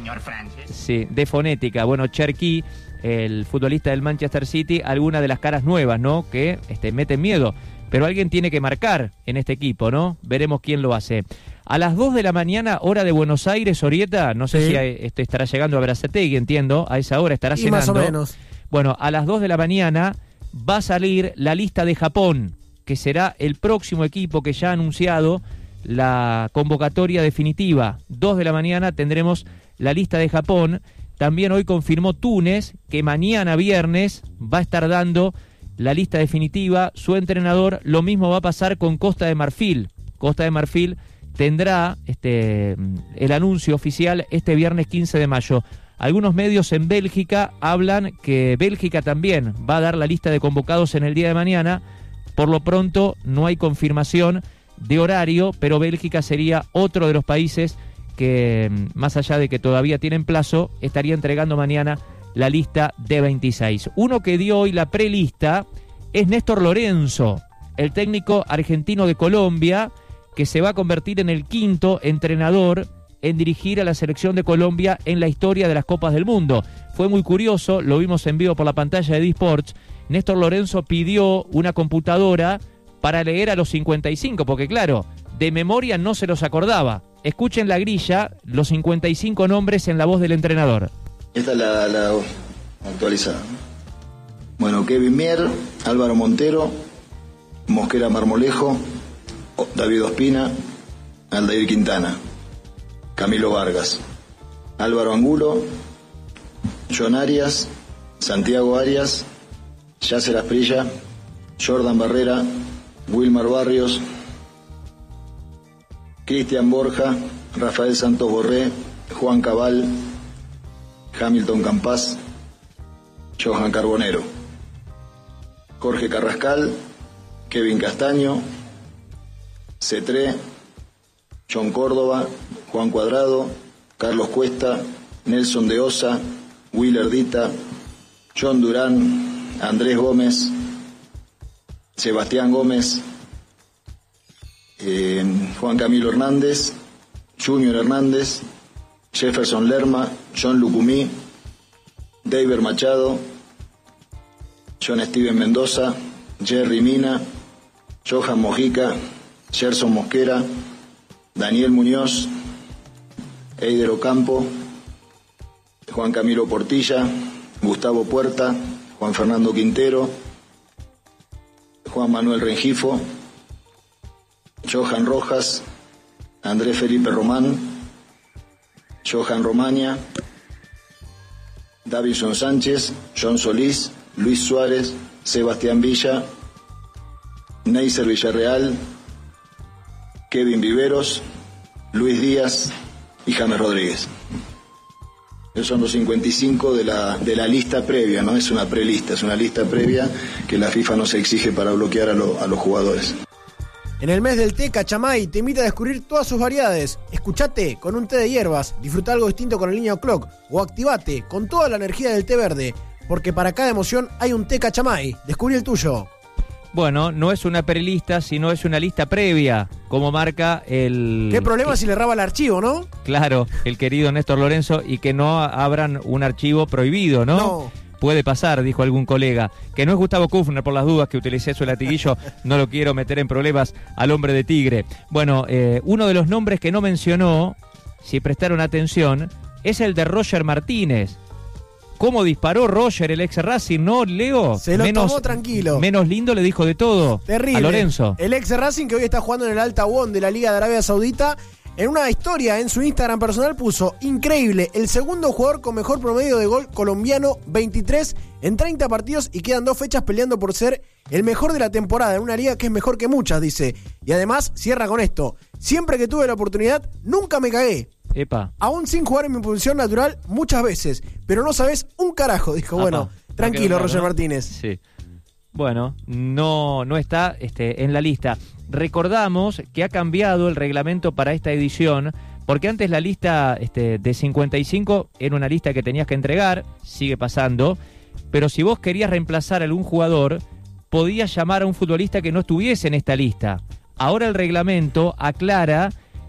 señor Francis. Sí, de fonética. Bueno, Cherki, el futbolista del Manchester City, alguna de las caras nuevas, ¿no? Que meten miedo. Pero alguien tiene que marcar en este equipo, ¿no? Veremos quién lo hace. A las 2 de la mañana, hora de Buenos Aires, Orieta, no sé si estará llegando a Berazategui, entiendo, a esa hora estará cenando. Más o menos. Bueno, a las 2 de la mañana va a salir la lista de Japón, que será el próximo equipo que ya ha anunciado la convocatoria definitiva. 2 de la mañana tendremos la lista de Japón. También hoy confirmó Túnez que mañana viernes va a estar dando la lista definitiva su entrenador. Lo mismo va a pasar con Costa de Marfil. Costa de Marfil tendrá el anuncio oficial este viernes 15 de mayo. Algunos medios en Bélgica hablan que Bélgica también va a dar la lista de convocados en el día de mañana. Por lo pronto no hay confirmación de horario, pero Bélgica sería otro de los países que, más allá de que todavía tienen plazo, estaría entregando mañana la lista de 26. Uno que dio hoy la prelista es Néstor Lorenzo, el técnico argentino de Colombia, que se va a convertir en el quinto entrenador en dirigir a la selección de Colombia en la historia de las Copas del Mundo. Fue muy curioso, lo vimos en vivo por la pantalla de D-Sports. Néstor Lorenzo pidió una computadora para leer a los 55, porque claro, de memoria no se los acordaba. Escuchen la grilla, los 55 nombres en la voz del entrenador. Esta es la actualizada. Bueno, Kevin Mier, Álvaro Montero, Mosquera Marmolejo, David Ospina, Aldair Quintana, Camilo Vargas, Álvaro Angulo, John Arias, Santiago Arias, Yasser Asprilla, Jordan Barrera, Wilmar Barrios, Cristian Borja, Rafael Santos Borré, Juan Cabal, Hamilton Campas, Johan Carbonero, Jorge Carrascal, Kevin Castaño, Cetré, John Córdoba, Juan Cuadrado, Carlos Cuesta, Nelson de Osa, Willer Dita, John Durán, Andrés Gómez, Sebastián Gómez, Juan Camilo Hernández, Junior Hernández, Jefferson Lerma, John Lucumí, David Machado, John Steven Mendoza, Jerry Mina, Johan Mojica, Gerson Mosquera, Daniel Muñoz, Eider Ocampo, Juan Camilo Portilla, Gustavo Puerta, Juan Fernando Quintero, Juan Manuel Rengifo, Johan Rojas, Andrés Felipe Román, Johan Romaña, Davison Sánchez, John Solís, Luis Suárez, Sebastián Villa, Neisser Villarreal, Kevin Viveros, Luis Díaz y James Rodríguez. Esos son los 55 de la lista previa, no es una prelista, es una lista previa que la FIFA nos exige para bloquear a los jugadores. En el mes del té, Cachamay te invita a descubrir todas sus variedades. Escuchate con un té de hierbas, disfruta algo distinto con el Niño Clock o activate con toda la energía del té verde, porque para cada emoción hay un té Cachamay. Descubrí el tuyo. Bueno, no es una prelista, sino es una lista previa, como marca el... ¿Qué problema si le raba el archivo, no? Claro, el querido Néstor Lorenzo, y que no abran un archivo prohibido, ¿no? No. Puede pasar, dijo algún colega, que no es Gustavo Kufner, por las dudas que utilicé su latiguillo, no lo quiero meter en problemas al hombre de Tigre. Bueno, uno de los nombres que no mencionó, si prestaron atención, es el de Roger Martínez. ¿Cómo disparó Roger, el ex Racing, no, Leo? Se lo tomó tranquilo. Menos lindo le dijo de todo. Terrible. A Lorenzo. El ex Racing, que hoy está jugando en el Al Tawón de la Liga de Arabia Saudita, en una historia en su Instagram personal puso: increíble, el segundo jugador con mejor promedio de gol colombiano, 23 en 30 partidos, y quedan 2 fechas peleando por ser el mejor de la temporada en una liga que es mejor que muchas, dice. Y además cierra con esto: siempre que tuve la oportunidad, nunca me cagué. Epa. Aún sin jugar en mi posición natural muchas veces, pero no sabes un carajo, dijo. Apa. Bueno, tranquilo, Roger, Roger ¿no? Martínez. Sí. Bueno, no está en la lista. Recordamos que ha cambiado el reglamento para esta edición, porque antes la lista de 55 era una lista que tenías que entregar, sigue pasando, pero si vos querías reemplazar a algún jugador, podías llamar a un futbolista que no estuviese en esta lista. Ahora el reglamento aclara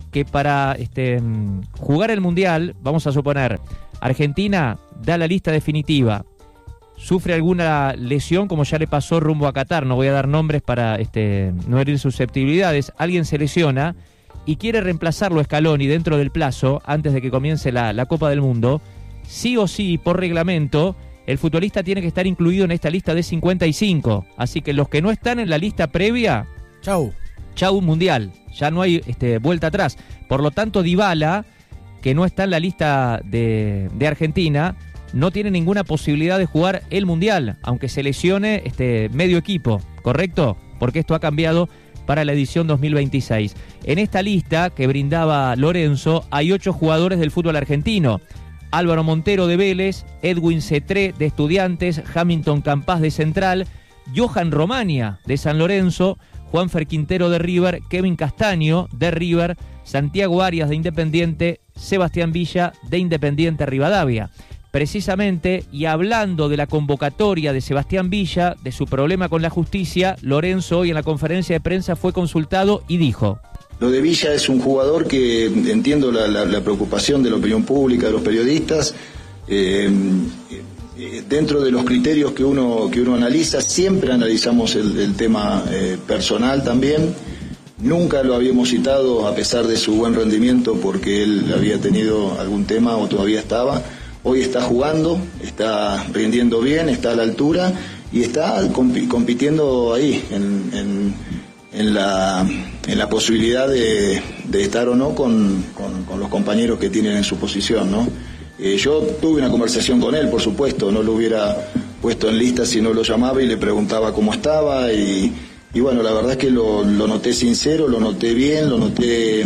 que para jugar el Mundial, vamos a suponer, Argentina da la lista definitiva, sufre alguna lesión como ya le pasó rumbo a Qatar, no voy a dar nombres para no herir susceptibilidades, alguien se lesiona y quiere reemplazarlo a Scaloni dentro del plazo, antes de que comience la Copa del Mundo, sí o sí, por reglamento, el futbolista tiene que estar incluido en esta lista de 55. Así que los que no están en la lista previa, chau Mundial, ya no hay vuelta atrás. Por lo tanto, Dybala, que no está en la lista de Argentina, no tiene ninguna posibilidad de jugar el Mundial, aunque se lesione medio equipo, ¿correcto? Porque esto ha cambiado para la edición 2026. En esta lista que brindaba Lorenzo hay 8 jugadores del fútbol argentino. Álvaro Montero de Vélez, Edwin Cetré de Estudiantes, Hamilton Campás de Central, Johan Romania de San Lorenzo, Juanfer Quintero de River, Kevin Castaño de River, Santiago Arias de Independiente, Sebastián Villa de Independiente Rivadavia. Precisamente, y hablando de la convocatoria de Sebastián Villa, de su problema con la justicia, Lorenzo hoy en la conferencia de prensa fue consultado y dijo: lo de Villa es un jugador que entiendo la preocupación de la opinión pública, de los periodistas. Dentro de los criterios que uno analiza, siempre analizamos el tema personal también. Nunca lo habíamos citado a pesar de su buen rendimiento porque él había tenido algún tema o todavía estaba. Hoy está jugando, está rindiendo bien, está a la altura y está compitiendo ahí en la posibilidad de estar o no con los compañeros que tienen en su posición, ¿no? Yo tuve una conversación con él, por supuesto, no lo hubiera puesto en lista si no lo llamaba y le preguntaba cómo estaba y bueno, la verdad es que lo noté sincero, lo noté bien, lo noté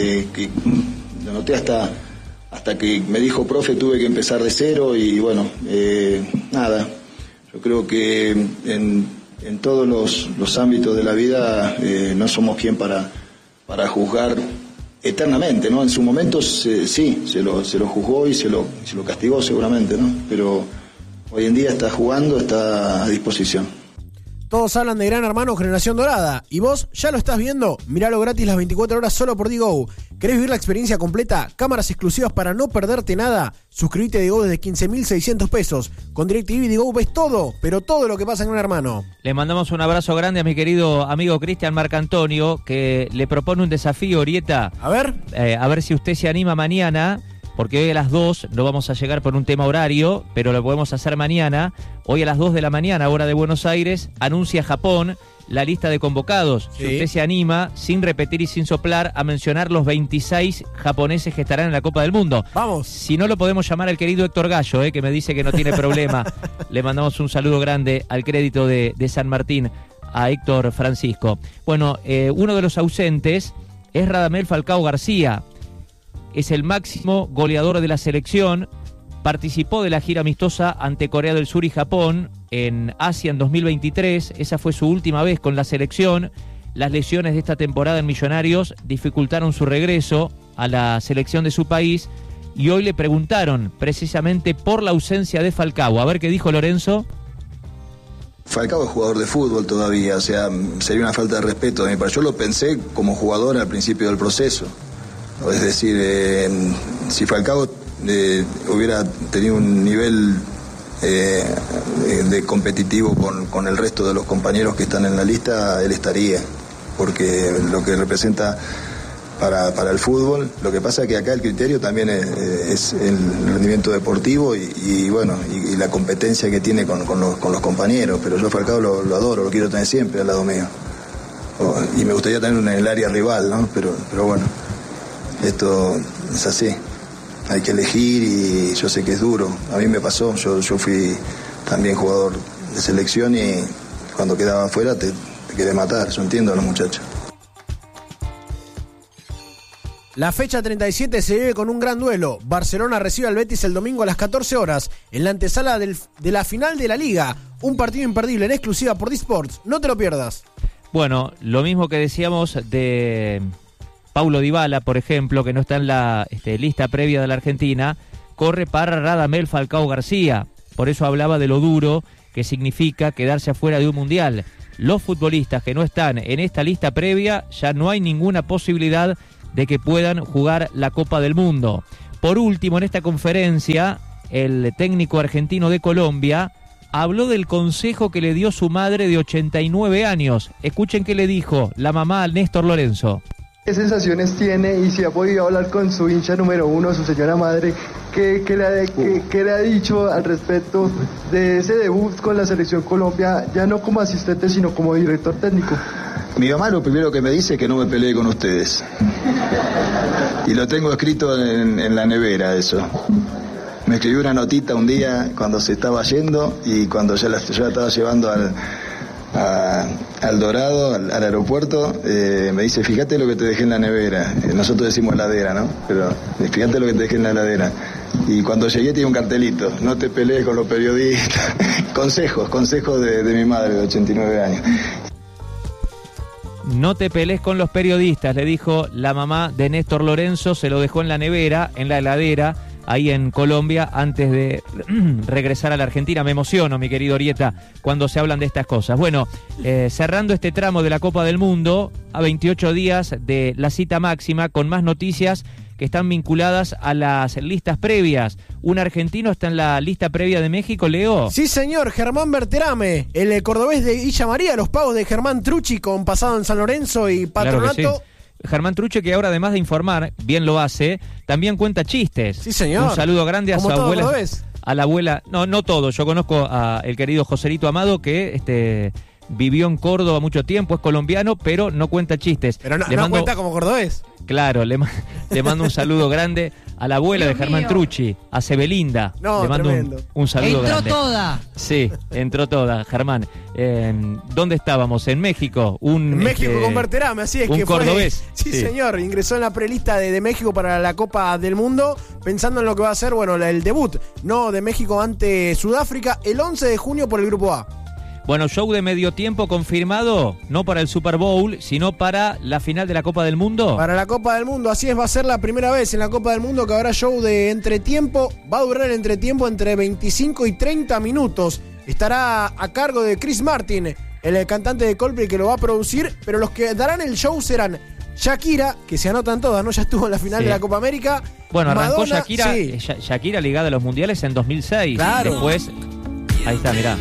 hasta que me dijo, profe, tuve que empezar de cero y bueno, nada, yo creo que en todos los ámbitos de la vida no somos quien para juzgar eternamente, ¿no? En su momento sí, se lo juzgó y se lo castigó seguramente, ¿no? Pero hoy en día está jugando, está a disposición. Todos hablan de Gran Hermano Generación Dorada. ¿Y vos ya lo estás viendo? Míralo gratis las 24 horas solo por Digo. ¿Querés vivir la experiencia completa? Cámaras exclusivas para no perderte nada. Suscríbete a Digo desde 15.600 pesos. Con DirecTV Digo ves todo, pero todo lo que pasa en Gran Hermano. Le mandamos un abrazo grande a mi querido amigo Cristian Marcantonio, que le propone un desafío, Orieta. A ver si usted se anima mañana. Porque hoy a las 2 no vamos a llegar por un tema horario, pero lo podemos hacer mañana. Hoy a las 2 de la mañana, hora de Buenos Aires, anuncia Japón la lista de convocados. Sí. Si usted se anima, sin repetir y sin soplar, a mencionar los 26 japoneses que estarán en la Copa del Mundo. Vamos. Si no, lo podemos llamar al querido Héctor Gallo, que me dice que no tiene problema. Le mandamos un saludo grande al crédito de San Martín, a Héctor Francisco. Bueno, uno de los ausentes es Radamel Falcao García. Es el máximo goleador de la selección, participó de la gira amistosa ante Corea del Sur y Japón en Asia en 2023, esa fue su última vez con la selección. Las lesiones de esta temporada en Millonarios dificultaron su regreso a la selección de su país y hoy le preguntaron precisamente por la ausencia de Falcao. A ver qué dijo Lorenzo. Falcao es jugador de fútbol todavía, o sea, sería una falta de respeto de mi parte. Yo lo pensé como jugador al principio del proceso. Es decir, si Falcao hubiera tenido un nivel de competitivo con el resto de los compañeros que están en la lista, él estaría, porque lo que representa para el fútbol, lo que pasa es que acá el criterio también es el rendimiento deportivo y bueno, y la competencia que tiene con los compañeros, pero yo a Falcao lo adoro, lo quiero tener siempre al lado mío, y me gustaría tenerlo en el área rival, ¿no? Pero bueno. Esto es así, hay que elegir y yo sé que es duro. A mí me pasó, yo fui también jugador de selección y cuando quedaba afuera te querés matar, yo entiendo a los muchachos. La fecha 37 se vive con un gran duelo. Barcelona recibe al Betis el domingo a las 14 horas en la antesala de la final de la Liga. Un partido imperdible en exclusiva por D-Sports. No te lo pierdas. Bueno, lo mismo que decíamos de Paulo Dybala, por ejemplo, que no está en la lista previa de la Argentina, corre para Radamel Falcao García. Por eso hablaba de lo duro que significa quedarse afuera de un mundial. Los futbolistas que no están en esta lista previa, ya no hay ninguna posibilidad de que puedan jugar la Copa del Mundo. Por último, en esta conferencia, el técnico argentino de Colombia habló del consejo que le dio su madre de 89 años. Escuchen qué le dijo la mamá a Néstor Lorenzo. ¿Qué sensaciones tiene y si ha podido hablar con su hincha número uno, su señora madre? ¿Qué le ha dicho al respecto de ese debut con la Selección Colombia, ya no como asistente, sino como director técnico? Mi mamá lo primero que me dice es que no me peleé con ustedes. Y lo tengo escrito en la nevera, eso. Me escribió una notita un día cuando se estaba yendo y cuando ya la estaba llevando al Dorado, al aeropuerto, me dice, fíjate lo que te dejé en la nevera. Nosotros decimos heladera, ¿no? Pero fíjate lo que te dejé en la heladera. Y cuando llegué tenía un cartelito, no te pelees con los periodistas. consejos de mi madre de 89 años. No te pelees con los periodistas, le dijo la mamá de Néstor Lorenzo, se lo dejó en la nevera, en la heladera, ahí en Colombia, antes de regresar a la Argentina. Me emociono, mi querido Orieta, cuando se hablan de estas cosas. Bueno, cerrando este tramo de la Copa del Mundo, a 28 días de la cita máxima, con más noticias que están vinculadas a las listas previas. ¿Un argentino está en la lista previa de México, Leo? Sí, señor, Germán Berterame, el cordobés de Villa María, los pagos de Germán Trucci con pasado en San Lorenzo y Patronato. Claro que sí. Germán Trucci, que ahora además de informar, bien lo hace, también cuenta chistes. Sí, señor. Un saludo grande a su abuela. Cordobés. A la abuela, no todo, yo conozco al querido Joselito Amado, que vivió en Córdoba mucho tiempo, es colombiano, pero no cuenta chistes. Pero no cuenta como cordobés. Claro, le mando un saludo grande a la abuela de Germán Trucci, a Sebelinda. No, le mando un saludo grande. Entró toda. Sí, entró toda, Germán. ¿Dónde estábamos? En México. En México con Berterame, así es un que cordobés. Sí, señor, ingresó en la prelista de México para la Copa del Mundo, pensando en lo que va a ser, el debut, de México ante Sudáfrica, el 11 de junio por el Grupo A. Bueno, show de medio tiempo confirmado, no para el Super Bowl, sino para la final de la Copa del Mundo. Para la Copa del Mundo, así es, va a ser la primera vez en la Copa del Mundo que habrá show de entretiempo. Va a durar el entretiempo entre 25 y 30 minutos. Estará a cargo de Chris Martin, el cantante de Coldplay que lo va a producir, pero los que darán el show serán Shakira, que se anotan todas, ¿no? Ya estuvo en la final de la Copa América. Bueno, arrancó Madonna, Shakira, sí. Shakira ligada a los mundiales en 2006. Claro. Después, ahí está, mirá.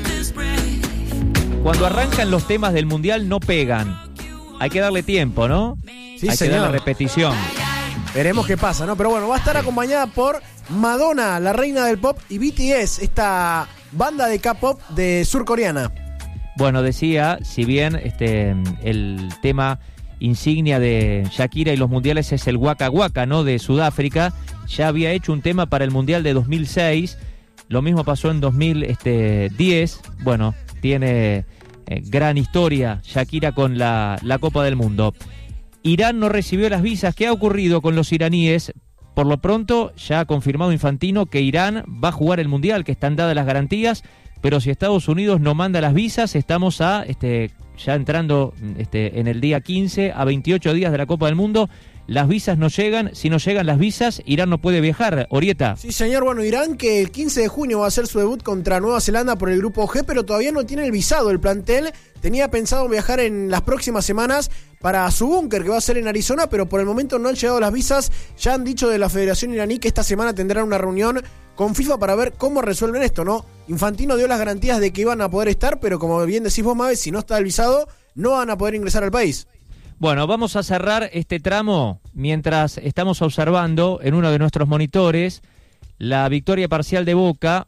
Cuando arrancan los temas del mundial no pegan. Hay que darle tiempo, ¿no? Sí, Hay señor. que darle repetición. Veremos qué pasa, ¿no? Pero bueno, va a estar acompañada por Madonna, la reina del pop, y BTS, esta banda de K-pop de surcoreana. Bueno, decía, si bien el tema insignia de Shakira y los mundiales es el Waka Waka, ¿no? De Sudáfrica, ya había hecho un tema para el mundial de 2006. Lo mismo pasó en 2010. Bueno, tiene gran historia Shakira con la Copa del Mundo. Irán no recibió las visas. ¿Qué ha ocurrido con los iraníes? Por lo pronto ya ha confirmado Infantino que Irán va a jugar el Mundial, que están dadas las garantías, pero si Estados Unidos no manda las visas, estamos ya entrando en el día 15 a 28 días de la Copa del Mundo. Las visas no llegan, si no llegan las visas, Irán no puede viajar. Orieta. Sí, señor, bueno, Irán que el 15 de junio va a hacer su debut contra Nueva Zelanda por el Grupo G, pero todavía no tiene el visado. El plantel tenía pensado viajar en las próximas semanas para su búnker que va a ser en Arizona, pero por el momento no han llegado las visas. Ya han dicho de la Federación Iraní que esta semana tendrán una reunión con FIFA para ver cómo resuelven esto, ¿no? Infantino dio las garantías de que iban a poder estar, pero como bien decís vos, Maves, si no está el visado, no van a poder ingresar al país. Bueno, vamos a cerrar este tramo mientras estamos observando en uno de nuestros monitores la victoria parcial de Boca,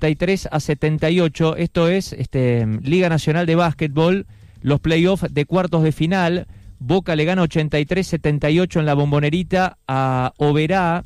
83-78. Esto es Liga Nacional de Básquetbol, los playoffs de cuartos de final. Boca le gana 83-78 en la Bombonerita a Oberá.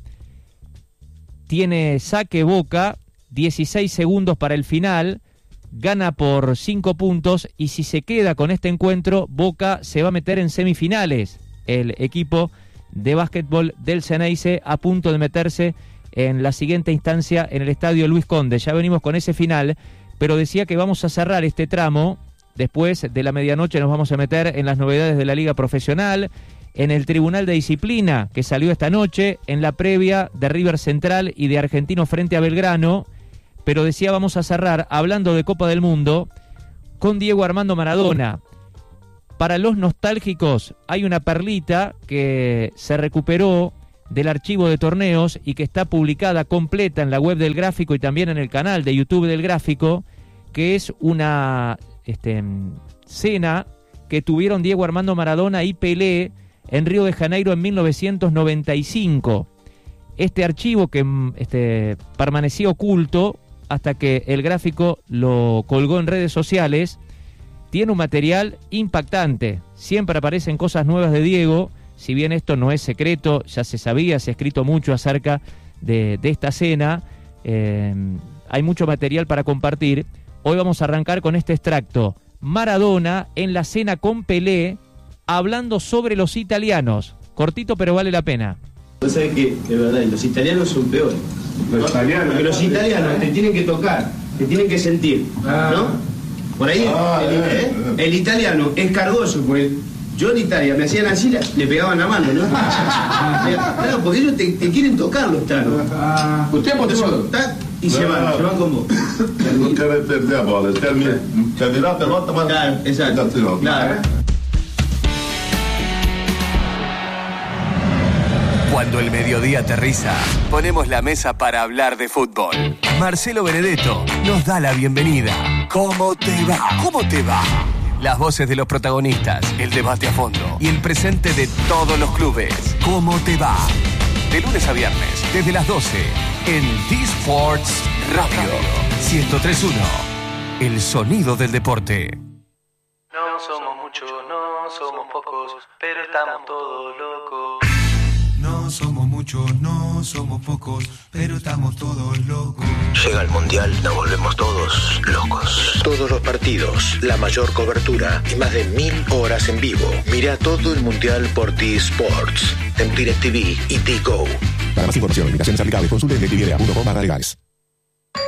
Tiene saque Boca, 16 segundos para el final. Gana por 5 puntos y si se queda con este encuentro, Boca se va a meter en semifinales. El equipo de básquetbol del Ceneice a punto de meterse en la siguiente instancia en el estadio Luis Conde. Ya venimos con ese final, pero decía que vamos a cerrar este tramo. Después de la medianoche nos vamos a meter en las novedades de la Liga Profesional, en el Tribunal de Disciplina que salió esta noche, en la previa de River Central y de Argentino frente a Belgrano. Pero decía, vamos a cerrar hablando de Copa del Mundo con Diego Armando Maradona. Para los nostálgicos hay una perlita que se recuperó del archivo de torneos y que está publicada completa en la web del Gráfico y también en el canal de YouTube del Gráfico, que es una cena que tuvieron Diego Armando Maradona y Pelé en Río de Janeiro en 1995. Este archivo que permanecía oculto hasta que el Gráfico lo colgó en redes sociales, tiene un material impactante. Siempre aparecen cosas nuevas de Diego. Si bien esto no es secreto, ya se sabía, se ha escrito mucho acerca de esta cena. Hay mucho material para compartir. Hoy vamos a arrancar con este extracto. Maradona en la cena con Pelé, hablando sobre los italianos. Cortito, pero vale la pena. Vos sabés que, de verdad, los italianos son peores. Los italianos. Porque los italianos te tienen que tocar, te tienen que sentir, ¿no? Por ahí, el italiano es cargoso, pues. Yo en Italia me hacían así, le pegaban la mano, ¿no? Claro, porque ellos te quieren tocar los tanos. Usted y se van con vos. Non caratterizza la bola, il termine capirà per volta, ma claro, exacto. Claro. Cuando el mediodía aterriza, ponemos la mesa para hablar de fútbol. Marcelo Benedetto nos da la bienvenida. ¿Cómo te va? ¿Cómo te va? Las voces de los protagonistas, el debate a fondo y el presente de todos los clubes. ¿Cómo te va? De lunes a viernes, desde las 12, en D-Sports Radio 103.1. El sonido del deporte. No somos muchos, no somos pocos, pero estamos todos locos. No somos muchos, no somos pocos, pero estamos todos locos. Llega el Mundial, nos volvemos todos locos. Todos los partidos, la mayor cobertura y más de 1000 horas en vivo. Mira todo el Mundial por T-Sports, en DirecTV y T-Go. Para más información, limitaciones aplicables, consulte en DirecTV.com/legales.